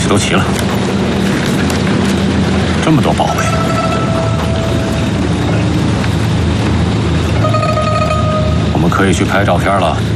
西都齐了，这么多宝贝，我们可以去拍照片了。